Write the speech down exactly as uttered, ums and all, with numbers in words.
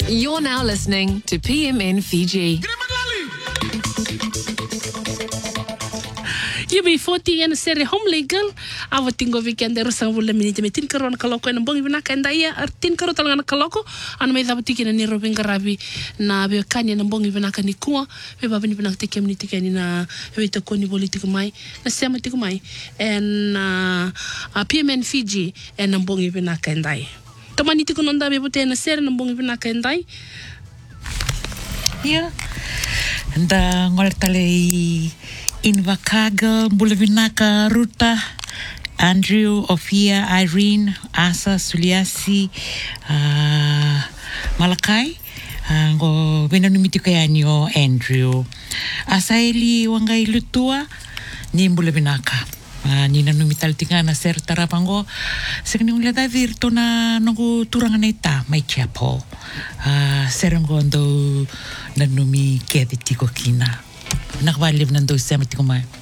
You're now listening to P M N Fiji. You be forty and seri home legal. Awa tingo weekend ero sa wala minute me tin karo na kaloko en bongi bina kanda ia ar tin karo talanga na kaloko anu me dapat tiki na ni robin garabi na be kanya na bongi bina kani kuwa be baba ni bina tiki minute kani na be to koni politiko mai na sema tiko mai en uh, P M N Fiji en na bongi bina kanda ia. Tomani tiko nonda be bote na seri na bongi bina kanda ia. Ya. Nda ngol tale Invercargill, Bulavinaka, Ruta, Andrew, Ophia, Irene, Asa, Suliasi, uh, Malakai, uh, ngo venanumiti kaya niyo Andrew. Asaili wangai lutua ni Bulavinaka. Uh, ni nanumital tinga na ser tarapango sekni ngula davir to na ngo turangan ita mai chapel. Uh, serango ndo nanumi kediti ko kina. Nakbalib nando sa matiko mai.